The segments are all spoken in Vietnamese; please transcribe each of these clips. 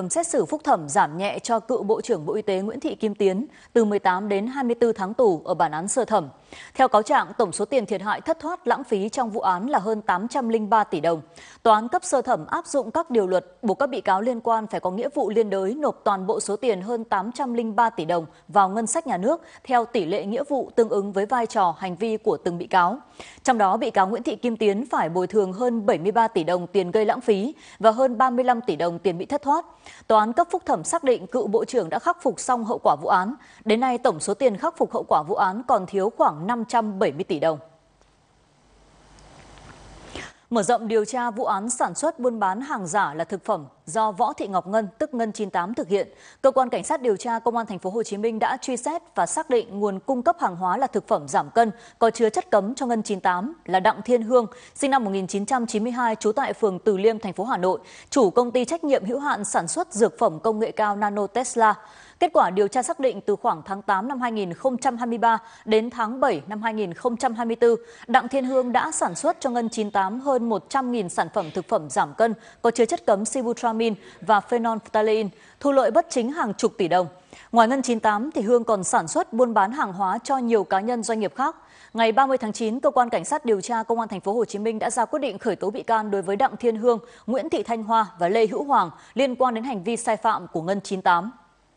đồng xét xử phúc thẩm giảm nhẹ cho cựu Bộ trưởng Bộ Y tế Nguyễn Thị Kim Tiến từ 18 đến 24 tháng tù ở bản án sơ thẩm. Theo cáo trạng, tổng số tiền thiệt hại thất thoát lãng phí trong vụ án là hơn 803 tỷ đồng. Tòa án cấp sơ thẩm áp dụng các điều luật buộc các bị cáo liên quan phải có nghĩa vụ liên đới nộp toàn bộ số tiền hơn 803 tỷ đồng vào ngân sách nhà nước theo tỷ lệ nghĩa vụ tương ứng với vai trò hành vi của từng bị cáo. Trong đó, bị cáo Nguyễn Thị Kim Tiến phải bồi thường hơn 73 tỷ đồng tiền gây lãng phí và hơn 35 tỷ đồng tiền bị thất thoát. Tòa án cấp phúc thẩm xác định cựu Bộ trưởng đã khắc phục xong hậu quả vụ án. Đến nay, tổng số tiền khắc phục hậu quả vụ án còn thiếu khoảng 570 tỷ đồng. Mở rộng điều tra vụ án sản xuất buôn bán hàng giả là thực phẩm do Võ Thị Ngọc Ngân, tức Ngân 98 thực hiện, cơ quan cảnh sát điều tra Công an thành phố Hồ Chí Minh đã truy xét và xác định nguồn cung cấp hàng hóa là thực phẩm giảm cân có chứa chất cấm cho Ngân 98 là Đặng Thiên Hương, sinh năm 1992, trú tại phường Từ Liêm, thành phố Hà Nội, chủ công ty trách nhiệm hữu hạn sản xuất dược phẩm công nghệ cao Nano Tesla. Kết quả điều tra xác định từ khoảng tháng 8 năm 2023 đến tháng 7 năm 2024, Đặng Thiên Hương đã sản xuất cho Ngân 98 hơn 100.000 sản phẩm thực phẩm giảm cân có chứa chất cấm sibutramine và phenolphthalein, thu lợi bất chính hàng chục tỷ đồng. Ngoài Ngân 98, thì Hương còn sản xuất buôn bán hàng hóa cho nhiều cá nhân doanh nghiệp khác. Ngày 30 tháng 9, cơ quan cảnh sát điều tra Công an thành phố Hồ Chí Minh đã ra quyết định khởi tố bị can đối với Đặng Thiên Hương, Nguyễn Thị Thanh Hoa và Lê Hữu Hoàng liên quan đến hành vi sai phạm của Ngân 98.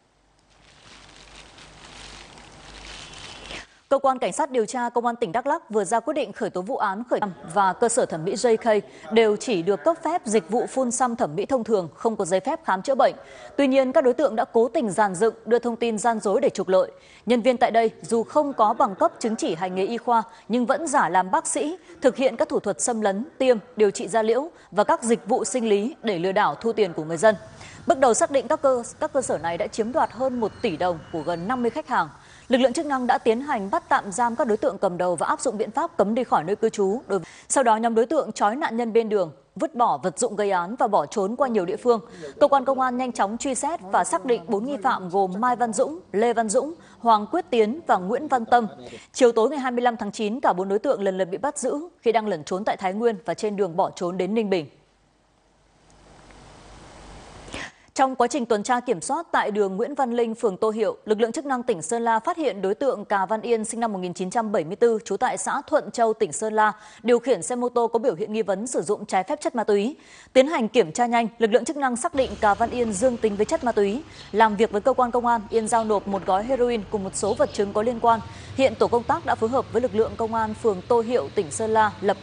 Cơ quan cảnh sát điều tra Công an tỉnh Đắk Lắk vừa ra quyết định khởi tố vụ án khởi tố và cơ sở thẩm mỹ JK đều chỉ được cấp phép dịch vụ phun xăm thẩm mỹ thông thường, không có giấy phép khám chữa bệnh. Tuy nhiên, các đối tượng đã cố tình dàn dựng, đưa thông tin gian dối để trục lợi. Nhân viên tại đây dù không có bằng cấp chứng chỉ hành nghề y khoa nhưng vẫn giả làm bác sĩ, thực hiện các thủ thuật xâm lấn, tiêm, điều trị da liễu và các dịch vụ sinh lý để lừa đảo thu tiền của người dân. Bước đầu xác định các cơ sở này đã chiếm đoạt hơn 1 tỷ đồng của gần 50 khách hàng. Lực lượng chức năng đã tiến hành bắt tạm giam các đối tượng cầm đầu và áp dụng biện pháp cấm đi khỏi nơi cư trú. Sau đó, nhóm đối tượng trói nạn nhân bên đường, vứt bỏ vật dụng gây án và bỏ trốn qua nhiều địa phương. Cơ quan công an nhanh chóng truy xét và xác định 4 nghi phạm gồm Mai Văn Dũng, Lê Văn Dũng, Hoàng Quyết Tiến và Nguyễn Văn Tâm. Chiều tối ngày 25 tháng 9, cả 4 đối tượng lần lượt bị bắt giữ khi đang lẩn trốn tại Thái Nguyên và trên đường bỏ trốn đến Ninh Bình. Trong quá trình tuần tra kiểm soát tại đường Nguyễn Văn Linh, phường Tô Hiệu, lực lượng chức năng tỉnh Sơn La phát hiện đối tượng Cà Văn Yên, sinh năm 1974, trú tại xã Thuận Châu, tỉnh Sơn La, điều khiển xe mô tô có biểu hiện nghi vấn sử dụng trái phép chất ma túy. Tiến hành kiểm tra nhanh, lực lượng chức năng xác định Cà Văn Yên dương tính với chất ma túy. Làm việc với cơ quan công an, Yên giao nộp một gói heroin cùng một số vật chứng có liên quan. Hiện tổ công tác đã phối hợp với lực lượng công an phường Tô Hiệu, tỉnh Sơn La lập